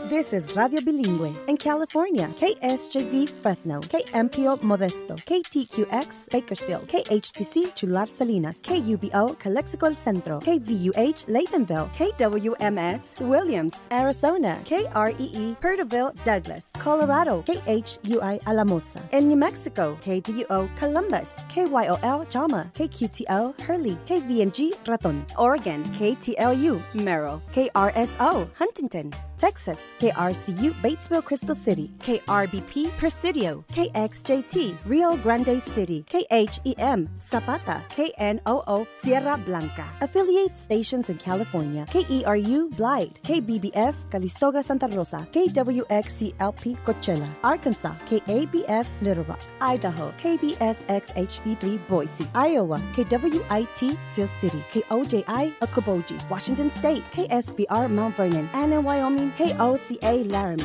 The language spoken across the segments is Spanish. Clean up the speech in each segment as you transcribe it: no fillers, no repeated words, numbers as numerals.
This is Radio Bilingüe in California. KSJV Fresno, KMPO Modesto, KTQX Bakersfield, KHTC Chular Salinas, KUBO Calexico El Centro, KVUH Laytonville, KWMS Williams, Arizona, KREE Perterville Douglas, Colorado, KHUI Alamosa. In New Mexico, KDUO Columbus, KYOL Jama, KQTO Hurley, KVNG Raton. Oregon, KTLU Merrill, KRSO Huntington. Texas, KRCU Batesville Crystal City, KRBP Presidio, KXJT Rio Grande City, KHEM Zapata, KNOO Sierra Blanca. Affiliate stations in California, KERU Blythe, KBBF Calistoga Santa Rosa, KWXCLP Coachella, Arkansas, KABF Little Rock, Idaho, KBSXHD3 Boise, Iowa, KWIT Seal City, KOJI Okoboji, Washington State, KSBR Mount Vernon, and in Wyoming, KOCA Laramie.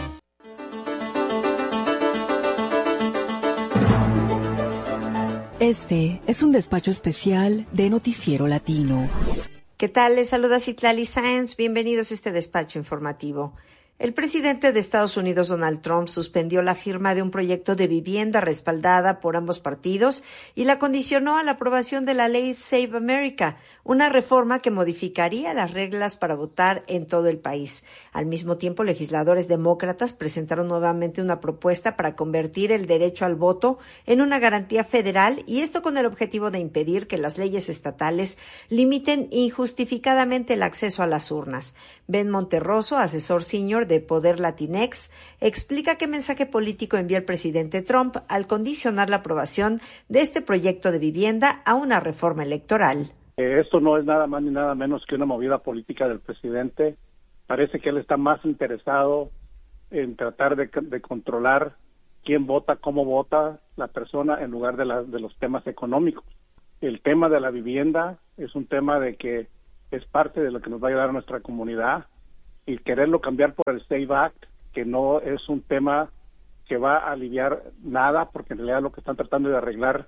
Este es un despacho especial de Noticiero Latino. ¿Qué tal? Les saluda Citlali Sáenz. Bienvenidos a este despacho informativo. El presidente de Estados Unidos, Donald Trump, suspendió la firma de un proyecto de vivienda respaldada por ambos partidos y la condicionó a la aprobación de la ley Save America, una reforma que modificaría las reglas para votar en todo el país. Al mismo tiempo, legisladores demócratas presentaron nuevamente una propuesta para convertir el derecho al voto en una garantía federal, y esto con el objetivo de impedir que las leyes estatales limiten injustificadamente el acceso a las urnas. Ben Monterroso, asesor senior de Poder Latinex, explica qué mensaje político envía el presidente Trump al condicionar la aprobación de este proyecto de vivienda a una reforma electoral. Esto no es nada más ni nada menos que una movida política del presidente. Parece que él está más interesado en tratar de controlar quién vota, cómo vota la persona, en lugar de los temas económicos. El tema de la vivienda es un tema de que es parte de lo que nos va a ayudar a nuestra comunidad, y quererlo cambiar por el Save Act, que no es un tema que va a aliviar nada, porque en realidad lo que están tratando de arreglar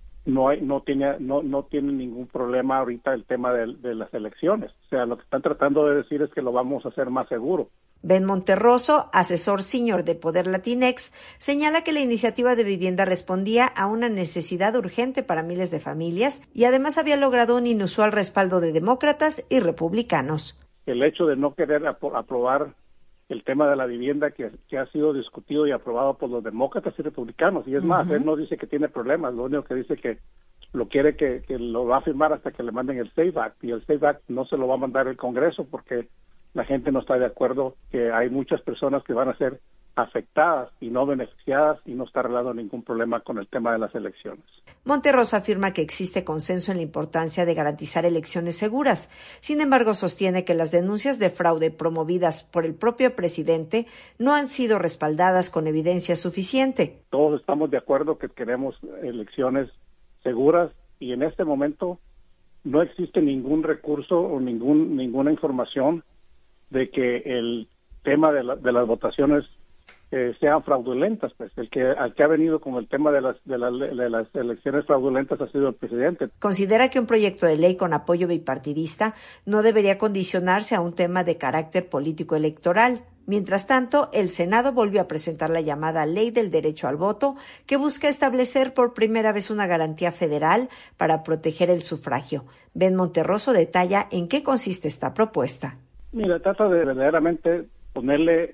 no tiene ningún problema ahorita el tema de las elecciones. O sea, lo que están tratando de decir es que lo vamos a hacer más seguro. Ben Monterroso, asesor senior de Poder Latinex, señala que la iniciativa de vivienda respondía a una necesidad urgente para miles de familias y además había logrado un inusual respaldo de demócratas y republicanos. El hecho de no querer aprobar el tema de la vivienda que ha sido discutido y aprobado por los demócratas y republicanos, y es más, él no dice que tiene problemas, lo único que dice que lo quiere que lo va a firmar hasta que le manden el Save Act, y el Save Act no se lo va a mandar el Congreso porque la gente no está de acuerdo, que hay muchas personas que van a ser afectadas y no beneficiadas, y no está arreglando ningún problema con el tema de las elecciones. Monterroso afirma que existe consenso en la importancia de garantizar elecciones seguras. Sin embargo, sostiene que las denuncias de fraude promovidas por el propio presidente no han sido respaldadas con evidencia suficiente. Todos estamos de acuerdo que queremos elecciones seguras, y en este momento no existe ningún recurso o ninguna información de que el tema de las votaciones sean fraudulentas. Pues al que ha venido con el tema de las elecciones fraudulentas ha sido el presidente. Considera que un proyecto de ley con apoyo bipartidista no debería condicionarse a un tema de carácter político electoral. Mientras tanto, el Senado volvió a presentar la llamada Ley del Derecho al Voto, que busca establecer por primera vez una garantía federal para proteger el sufragio. Ben Monterroso detalla en qué consiste esta propuesta. Mira, trata de verdaderamente ponerle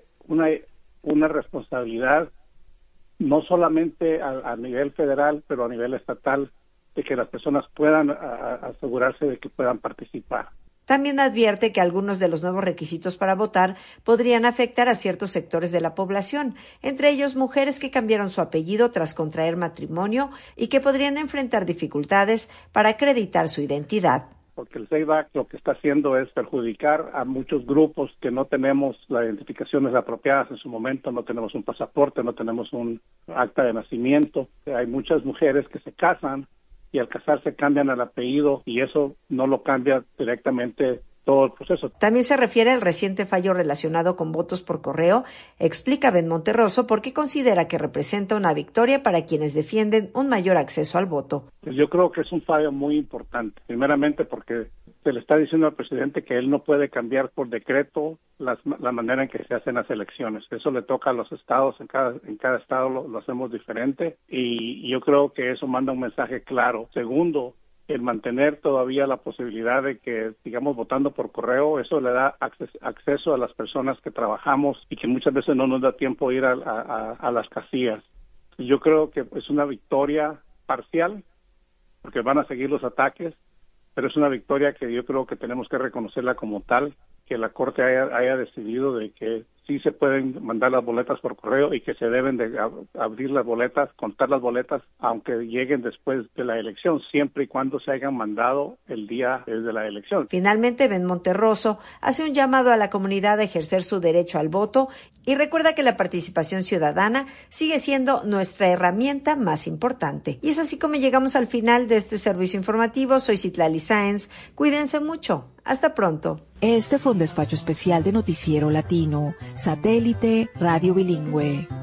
una responsabilidad, no solamente a nivel federal, pero a nivel estatal, de que las personas puedan asegurarse de que puedan participar. También advierte que algunos de los nuevos requisitos para votar podrían afectar a ciertos sectores de la población, entre ellos mujeres que cambiaron su apellido tras contraer matrimonio y que podrían enfrentar dificultades para acreditar su identidad. Porque el Save Act lo que está haciendo es perjudicar a muchos grupos que no tenemos las identificaciones apropiadas en su momento, no tenemos un pasaporte, no tenemos un acta de nacimiento. Hay muchas mujeres que se casan y al casarse cambian el apellido, y eso no lo cambia directamente todo el proceso. También se refiere al reciente fallo relacionado con votos por correo. Explica Ben Monterroso por qué considera que representa una victoria para quienes defienden un mayor acceso al voto. Pues yo creo que es un fallo muy importante, primeramente porque se le está diciendo al presidente que él no puede cambiar por decreto la manera en que se hacen las elecciones. Eso le toca a los estados, en cada estado lo hacemos diferente, y yo creo que eso manda un mensaje claro. Segundo, el mantener todavía la posibilidad de que sigamos votando por correo, eso le da acceso a las personas que trabajamos y que muchas veces no nos da tiempo ir a las casillas. Yo creo que es una victoria parcial, porque van a seguir los ataques, pero es una victoria que yo creo que tenemos que reconocerla como tal, que la Corte haya decidido de que sí se pueden mandar las boletas por correo y que se deben de abrir las boletas, contar las boletas, aunque lleguen después de la elección, siempre y cuando se hayan mandado el día desde la elección. Finalmente, Ben Monterroso hace un llamado a la comunidad a ejercer su derecho al voto y recuerda que la participación ciudadana sigue siendo nuestra herramienta más importante. Y es así como llegamos al final de este servicio informativo. Soy Citlali Sáenz. Cuídense mucho. Hasta pronto. Este fue un despacho especial de Noticiero Latino, Satélite Radio Bilingüe.